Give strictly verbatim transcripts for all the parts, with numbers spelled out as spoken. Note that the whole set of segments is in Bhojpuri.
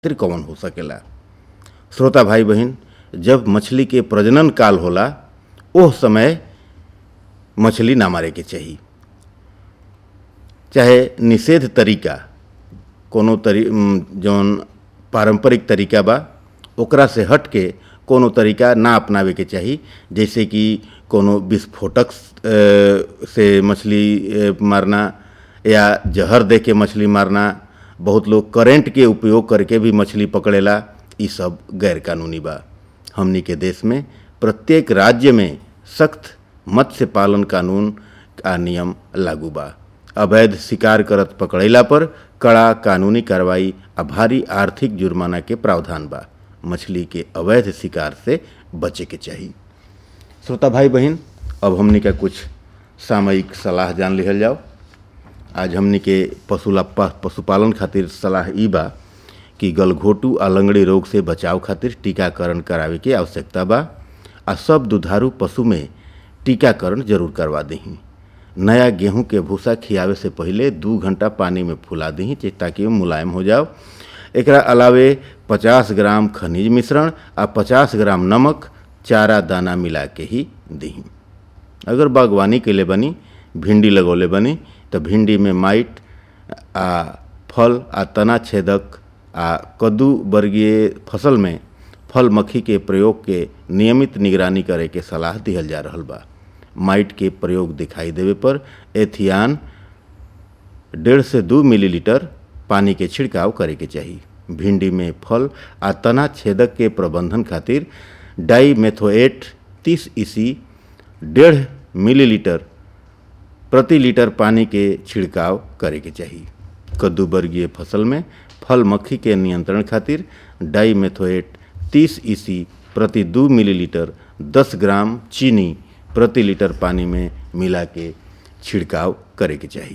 फिर कौन हो सकेला। श्रोता भाई बहन, जब मछली के प्रजनन काल होला ओह समय मछली ना मारे के चाहिए। चाहे निषेध तरीका कोनो तरी जौन पारंपरिक तरीका बा ओकरा से हट के कोनो तरीका ना अपनावे के चाहिए। जैसे कि कोनो विस्फोटक से मछली मारना या जहर दे के मछली मारना, बहुत लोग करेंट के उपयोग करके भी मछली पकड़ेला, ये सब गैर कानूनी बा। हमनी के देश में प्रत्येक राज्य में सख्त मत्स्य पालन कानून का नियम लागू बा। अवैध शिकार करत पकड़ैला पर कड़ा कानूनी कार्रवाई आ भारी आर्थिक जुर्माना के प्रावधान बा। मछली के अवैध शिकार से बचे के चाहिए। श्रोता भाई बहन, अब हमनी का कुछ सामयिक सलाह जान लिहल जाओ। आज हमनी के पशुला पशुपालन खातिर सलाह ई बा कि गलघोटू आ लंगड़ी रोग से बचाव खातिर टीकाकरण करावे के आवश्यकता बा आ सब दुधारू पशु में टीकाकरण जरूर करवा दही। नया गेहूं के भूसा खियावे से पहले दू घंटा पानी में फुला दही ताकि वो मुलायम हो जाओ। एकरा अलावे पचास ग्राम खनिज मिश्रण आ पचास ग्राम नमक चारा दाना मिला के ही दही। अगर बागवानी के लिए बनी भिंडी लगौले बनी तो भिंडी में माइट आ फल आ तना छेदक आ कद्दू वर्गीय फसल में फल मक्खी के प्रयोग के नियमित निगरानी करे के सलाह दिहल जा रहल बा। माइट के प्रयोग दिखाई देवे पर एथियान डेढ़ से दो मिलीलीटर पानी के छिड़काव करे के चाहिए। भिंडी में फल आ तना छेदक के प्रबंधन खातिर डाईमेथोएट तीस ईसी डेढ़ मिलीलीटर प्रति लीटर पानी के छिड़काव करे के चाहिए। कद्दू वर्गीय फसल में फल मक्खी के नियंत्रण खातिर डाईमेथोएट तीस ईसी प्रति दो मिलीलीटर दस ग्राम चीनी प्रति लीटर पानी में मिला के छिड़काव करे के चाहिए।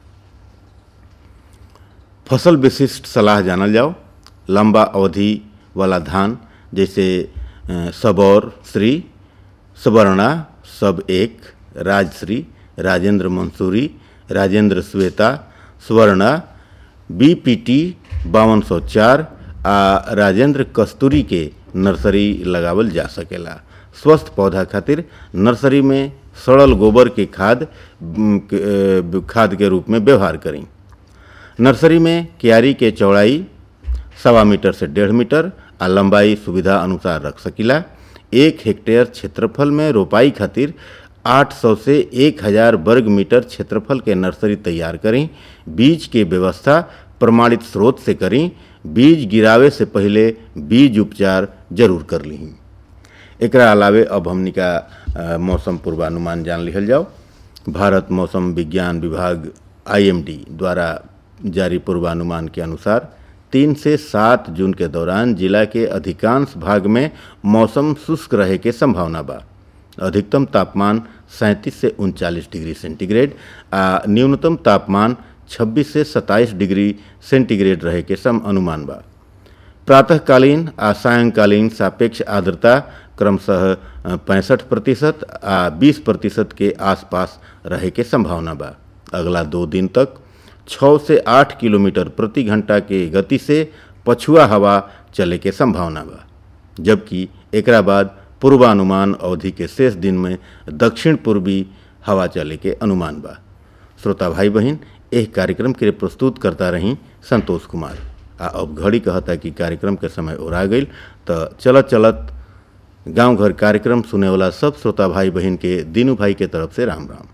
फसल विशिष्ट सलाह जानल जाओ। लंबा अवधि वाला धान जैसे सबौर श्री, सवर्णा, सब एक, राजश्री, राजेंद्र मंसूरी, राजेंद्र श्वेता, स्वर्णा, बीपीटी बावन सौ चार आ राजेंद्र कस्तूरी के नर्सरी लगावल जा सकेला। स्वस्थ पौधा खातिर नर्सरी में सड़ल गोबर के खाद खाद के रूप में व्यवहार करें। नर्सरी में क्यारी के चौड़ाई सवा मीटर से डेढ़ मीटर आ लंबाई सुविधा अनुसार रख सकीला। एक हेक्टेयर क्षेत्रफल में रोपाई खातिर आठ सौ से एक हज़ार वर्ग मीटर क्षेत्रफल के नर्सरी तैयार करें। बीज के व्यवस्था प्रमाणित स्रोत से करें। बीज गिरावे से पहले बीज उपचार जरूर कर ली। एकरा अलावे अब हमनी का मौसम पूर्वानुमान जान लिहल जाओ। भारत मौसम विज्ञान विभाग आईएमडी द्वारा जारी पूर्वानुमान के अनुसार तीन से सात जून के दौरान जिला के अधिकांश भाग में मौसम शुष्क रहे के संभावना बा। अधिकतम तापमान सैंतीस से उनचालीस डिग्री सेंटीग्रेड आ न्यूनतम तापमान छब्बीस से सत्ताईस डिग्री सेंटीग्रेड रहे के सम अनुमान बा। प्रातःकालीन आ सायंकालीन सापेक्ष आर्द्रता क्रमशः पैंसठ प्रतिशत आ बीस प्रतिशत के आसपास रहे के संभावना बा। अगला दो दिन तक छः से आठ किलोमीटर प्रति घंटा के गति से पछुआ हवा चले के संभावना बा। जबकि एकरा बाद पूर्वानुमान अवधि के शेष दिन में दक्षिण पूर्वी हवा चले के अनुमान बा। श्रोता भाई बहन, एक कार्यक्रम के प्रस्तुत करता रही संतोष कुमार। आ अब घड़ी कहता कि कार्यक्रम के समय ओरा गई तो चलत चलत गांव घर कार्यक्रम सुने वाला सब श्रोता भाई बहन के दीनू भाई के तरफ से राम राम।